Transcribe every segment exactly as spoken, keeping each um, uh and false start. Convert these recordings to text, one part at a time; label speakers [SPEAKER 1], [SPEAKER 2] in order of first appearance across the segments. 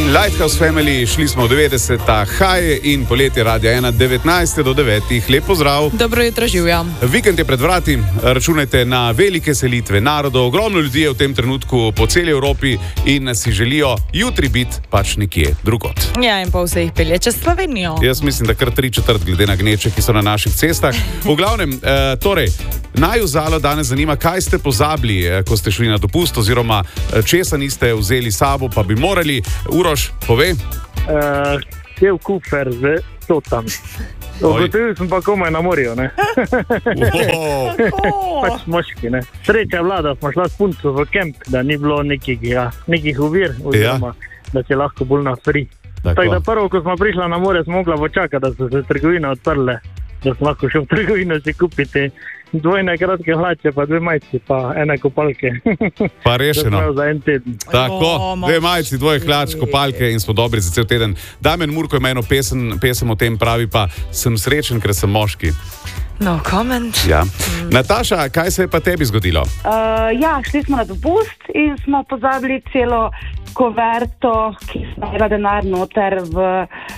[SPEAKER 1] Lighthouse Family, šli smo v devetdeseta, Haj in poletje Radia ena, devetnajst do devetih. Lep pozdrav.
[SPEAKER 2] Dobro jutro, živja.
[SPEAKER 1] Vikend je pred vrati, računajte na velike selitve narodov. Ogromno ljudi je v tem trenutku po celi Evropi in si želijo jutri biti pač nekje drugod.
[SPEAKER 2] Ja, in pa vse jih pelje čez Slovenijo.
[SPEAKER 1] Jaz mislim, da kar tri četrt glede na gneče, ki so na naših cestah. V glavnem, eh, torej, naju Zalo danes zanima, kaj ste pozabili, eh, ko ste šli na dopust, oziroma eh, česa niste vzeli sabo, pa bi morali. Uroš, povej.
[SPEAKER 3] Uh, cel kufer z sotami. Ugotovil sem pa komaj na morju, ne.
[SPEAKER 1] Wow.
[SPEAKER 3] Pač moški, ne. Sreča vlada, smo šla s punco v kemp, da ni bilo nekih, ja, nekih uvir, oziroma, ja, da si lahko bolj na free. Tako. Tak da prvo, ko smo prišla na morje, smo mogla počakati, da so se trgovine odprle, da smo lahko šel v trgovino si kupiti dvojne kratke hlače, pa dve majci, pa ene kopalke.
[SPEAKER 1] Pa rešeno.
[SPEAKER 3] Za en teden.
[SPEAKER 1] Tako, dve majci, dvoje hlač, kopalke in smo dobri za cel teden. Damjan Murko ima eno pesem, pesem o tem, pravi pa, sem srečen, ker sem moški.
[SPEAKER 2] No comment.
[SPEAKER 1] Ja. Mm. Nataša, kaj se je pa tebi zgodilo?
[SPEAKER 4] Uh, ja, šli smo na dopust in smo pozabili celo koverto, ki smo imela denar noter v,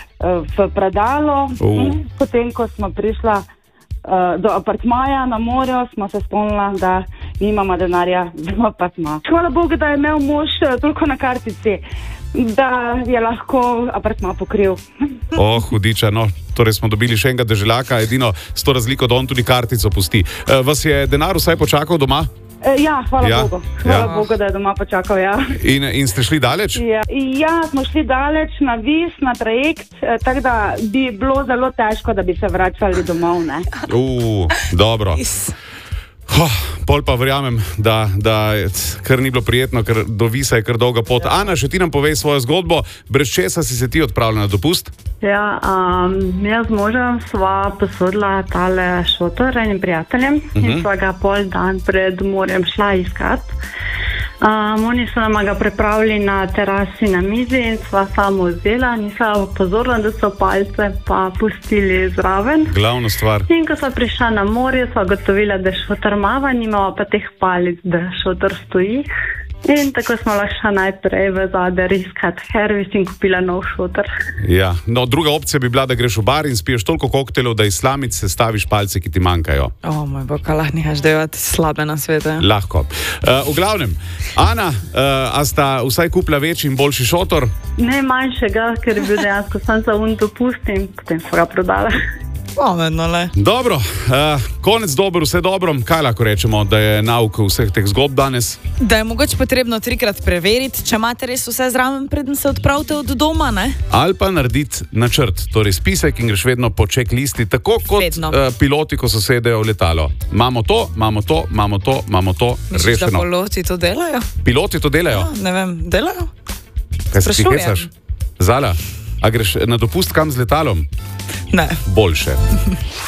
[SPEAKER 4] v predalo.
[SPEAKER 1] Uh.
[SPEAKER 4] Potem, ko smo prišla uh, do apartmaja na morju, smo se spomnila, da nimamo denarja v apartma. Hvala Bogu, da je imel mož toliko na kartici, da je lahko apartma pokril.
[SPEAKER 1] O, oh, hudiča, no, torej smo dobili še enega deželjaka, edino s to razliko, da on tudi kartico pusti. E, vas je denar vsaj počakal doma?
[SPEAKER 4] E, ja, hvala
[SPEAKER 1] ja.
[SPEAKER 4] Bogu. Hvala
[SPEAKER 1] ja.
[SPEAKER 4] Bogu, da je doma počakal, ja.
[SPEAKER 1] In, in ste šli daleč?
[SPEAKER 4] Ja, ja, smo šli daleč na vis, na trajekt, tako da bi bilo zelo težko, da bi se vračali domov, ne.
[SPEAKER 1] Uh, dobro. Oh, pol pa verjamem, da, da kar ni bilo prijetno, ker do Visa je kar dolga pot. Ja. Ana, še ti nam povej svojo zgodbo, brez česa si se ti odpravila na dopust?
[SPEAKER 5] Ja, um, jaz z možem sva posodila tale šotor enim prijateljem uh -huh. in sva ga pol dan pred morjem šla iskat. Um, oni so nam ga pripravili na terasi na mizi in sva samo vzela, nisva pozorila, da so palce pa pustili zraven.
[SPEAKER 1] Glavna stvar.
[SPEAKER 5] In ko sva prišla na morje, sva gotovila, da šotor mava, nimamo pa teh palic, da šotor stoji. In tako smo lahko najprej v zader iskat hervis in kupila nov šotor.
[SPEAKER 1] Ja, no, druga opcija bi bila, da greš v bar in spiješ toliko koktelov, da iz slamic sestaviš palce, ki ti manjkajo.
[SPEAKER 2] O, oh, moj bog, lahko nehaš delati slabe na svete.
[SPEAKER 1] Lahko. Uh, v glavnem, Ana, uh, a sta vsaj kupila večji in boljši šotor?
[SPEAKER 5] Ne manjšega, ker je bil dejansko sam za un dopust in potem smo ga prodala.
[SPEAKER 2] Pametno, le.
[SPEAKER 1] Dobro, uh, konec dober, vse dobro. Kaj lahko rečemo, da je nauk vseh teh zgodb danes?
[SPEAKER 2] Da je mogoče potrebno trikrat preveriti, če imate res vse zraven, preden se odpravite od doma, ne?
[SPEAKER 1] Ali pa narediti načrt, torej spisek in greš vedno po checklisti, tako kot uh, piloti, ko so sedejo v letalo. Imamo to, imamo to, imamo to, imamo to,
[SPEAKER 2] Misliš,
[SPEAKER 1] rešeno.
[SPEAKER 2] da piloti to delajo?
[SPEAKER 1] Piloti to delajo?
[SPEAKER 2] Ja, ne vem, delajo?
[SPEAKER 1] Kaj se ti hecaš? Zala, a greš na dopust kam z letalom?
[SPEAKER 2] Ne.
[SPEAKER 1] Boljše.